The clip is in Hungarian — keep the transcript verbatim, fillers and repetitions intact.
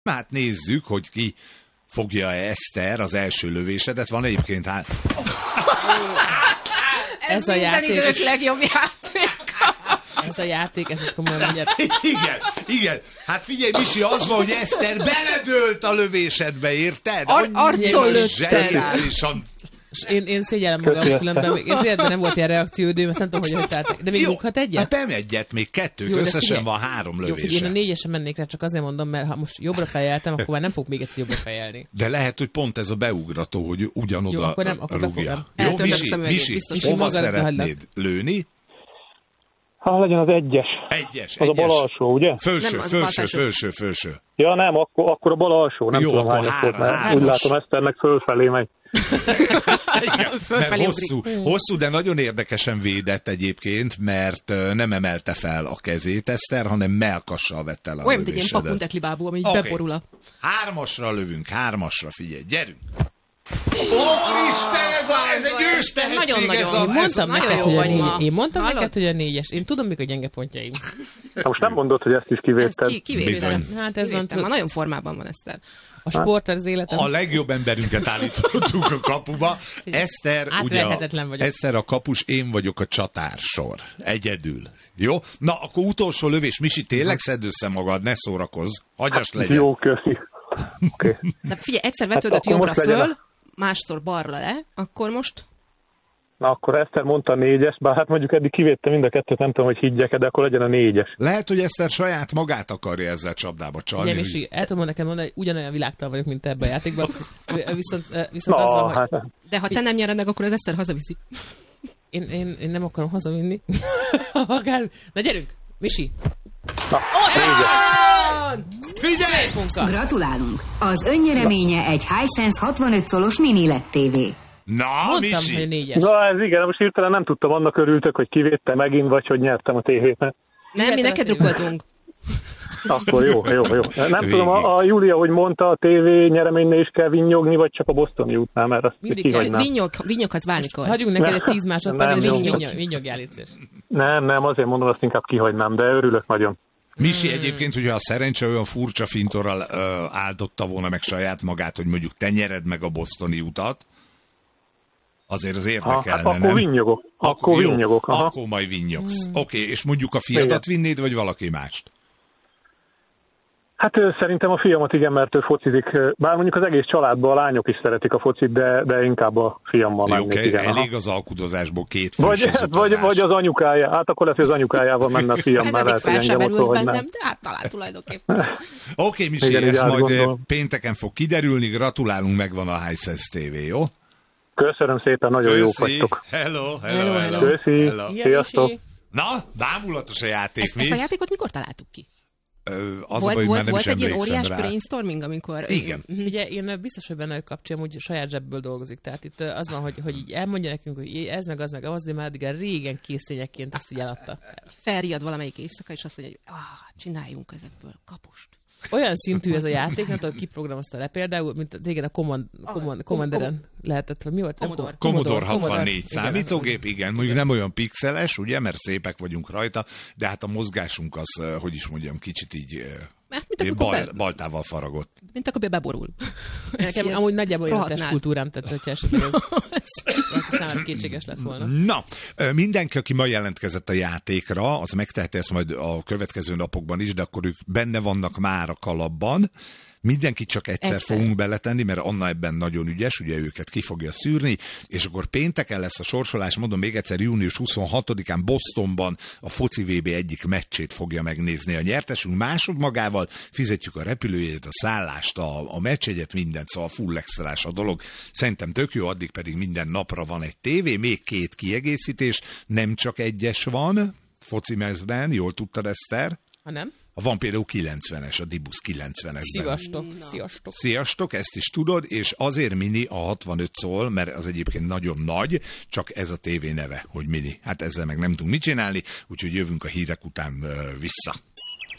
Hát nézzük, hogy ki fogja Eszter az első lövésedet. Van egyébként hát... Ez, ez a játék. Idők legjobb játék. Ez a játék, ez is komolyan mondjad. Igen, igen. Hát figyelj, Misi, az van, hogy Eszter beledőlt a lövésedbe, érted? Ar- arcon lőtted. Zseniálisan. Én, én szégyellem magam, különben még az életben nem volt ilyen reakcióidőm, azt nem tudom, hogy hogy tehát. De még rúghat egyet? Hát nem egyet, még kettő, jó, összesen figyelj, van három lövése. Jó, én a négyesen mennék rá, csak azért mondom, mert ha most jobbra fejeltem, akkor már nem fog még egyszer jobbra fejelni. De lehet, hogy pont ez a beugrató, hogy ugyanoda jó, akkor nem, akkor rúgja. Jó, Misi, Misi, hova szeretnéd lőni? Ha legyen az egyes. Egyes, az egyes. A bal alsó, ugye? Fölső, nem, fölső, fölső, fölső. Ja nem, akkor, akkor a bal alsó, nem jó, tudom hányos volt, mert úgy látom Eszternek fölfelé megy. Igen, mert hosszú, hosszú, de nagyon érdekesen védett egyébként, mert nem emelte fel a kezét Eszter, hanem melkassal vett el a olyan, mint egy ilyen lövésedet. papunteklibábú, ami Okay. beporul a... Hármasra lövünk, hármasra, figyelj, gyerünk! Ó, Isten, ez, a, ez egy ős tehetség, nagyon-nagyon. ez a... Mondtam nagyon neked, jó hogy a vagy négy, ma. én mondtam Hallod? neked, hogy a négyes. Én tudom, mik a gyenge pontjaim. Most nem mondod, hogy ezt is kivédted. Ezt ki, kivédtem. Hát ez van. Ma nagyon formában van Eszter. A sport az életem. A legjobb emberünket állítottuk a kapuba. Eszter, ugye a, Eszter a kapus, én vagyok a csatársor. Egyedül. Jó? Na, akkor utolsó lövés. Misi, tényleg szedd össze magad, ne szórakozz. Hagyast legyen. Jó, köszi. Okay. De figyelj, egyszer vetődött hát jobbra föl, másszor balra le, akkor most... Na akkor Eszter mondta a négyes, bár hát mondjuk eddig kivédtem mind a kettőt, nem tudom, hogy higgyek, de akkor legyen a négyes. Lehet, hogy Eszter saját magát akarja ezzel csapdába csalni. Igen, és el tudom nekem mondani, hogy ugyanolyan világtalan vagyok, mint ebben a játékban. Viszont, viszont Na, az van, hát... hogy... De ha te nem nyered meg, akkor az Eszter hazaviszi. Én, én, én nem akarom hazavinni. Na gyerünk, Misi! Na, oh, figyelj! Gratulálunk! Az önnyereménye egy Hisense hatvanöt szolos mini el é dé tévé. Na, mondtam, Misi! hogy négyes. Na ez igen, most hirtelen nem tudtam, annak örültök, hogy kivédtem megint, vagy hogy nyertem a tévét. Nem, mi neked drukkoltunk. Akkor jó, jó, jó. Nem Végig. tudom, a, a Júlia, hogy mondta, a tévé nyereménynél is kell vinnyogni, vagy csak a bostoni útnál, mert azt kihagynám. Vinnyog, vinnyoghatsz bármikor. Hagyjunk neked egy tíz másodperc, hogy vinnyogjál itt. Nem, nem, azért mondom, azt inkább kihagynám, de örülök nagyon. Misi hmm. egyébként, hogyha a szerencse olyan furcsa fintorral ö, áldotta volna meg saját magát, hogy mondjuk te nyered meg a bostoni utat, azért az érdekelne, ha, hát akkor nem? Vinnyogok. Akkor, akkor vinnyogok. Jó, akkor majd vinnyogsz. Hmm. Oké, okay, és mondjuk a fiatat igen. vinnéd, vagy valaki mást? Hát szerintem a fiamat igen, mert ő focizik. Bár mondjuk az egész családban a lányok is szeretik a focit, de, de inkább a fiammal mennék. Oké, okay, igen, elég az alkudozásból két vagy, vagy, vagy az anyukája. Hát akkor lesz, hogy az anyukájával menne a fiam, mert lehet, hogy engem ott hogy bennem, de hát talán tulajdonképpen. Oké, okay, Misi, igen, ez majd gondolom. Pénteken fog kiderülni. Gratulálunk, megvan a Hisense tévé, jó? Köszönöm szépen, nagyon jók vagytok. Hello, hello, hello. Köszi, hello. Sziasztok. Na, bámulatos a játék. Ezt, ezt a játékot mikor találtuk ki? Ö, az volt, a baj, volt, nem volt is egy ilyen óriás rá. brainstorming, amikor... Igen. Ugye én biztos, hogy benne kapcsolom, hogy saját zsebből dolgozik. Tehát itt az van, hogy, hogy így elmondja nekünk, hogy ez meg az meg az, de már addig régen késztényekként ezt így eladta. Felriad valamelyik éjszaka, és azt mondja, hogy ah, csináljunk ezekből kapust. Olyan szintű ez a játék, nem tudom, kiprogramozta le például, mint régen a Command, Command, Commanderen lehetett, vagy mi volt? Commodore. Commodore hatvannégy számítógép, igen, igen, mondjuk nem olyan pixeles, ugye, mert szépek vagyunk rajta, de hát a mozgásunk az, hogy is mondjam, kicsit így hát, bal, be... baltával faragott. Mint akkor beborul. Nekem amúgy nagyjából olyan testkultúrám, tehát hogyha esetleg ez számára kétséges lett volna. Na, mindenki, aki ma jelentkezett a játékra, az megteheti ezt majd a következő napokban is, de akkor ők benne vannak már a kalapban. Mindenkit csak egyszer, egyszer fogunk beletenni, mert Anna ebben nagyon ügyes, ugye őket ki fogja szűrni, és akkor pénteken lesz a sorsolás, mondom még egyszer, június huszonhatodikán Bostonban a foci vé bé egyik meccsét fogja megnézni a nyertesünk, másodmagával fizetjük a repülőjét, a szállást, a, a meccsegyet, mindent, szóval full extrás a dolog. Szerintem tök jó, addig pedig minden napra van egy tévé, még két kiegészítés, nem csak egyes van, foci mezben, jól tudtad, Eszter? Ha nem? Van például kilencvenes, a Dibusz kilencvenesben. Sziasztok, sziasztok. Sziasztok, ezt is tudod, és azért mini a hatvanöt szól, mert az egyébként nagyon nagy, csak ez a tévé neve, hogy mini. Hát ezzel meg nem tudunk mit csinálni, úgyhogy jövünk a hírek után uh, vissza.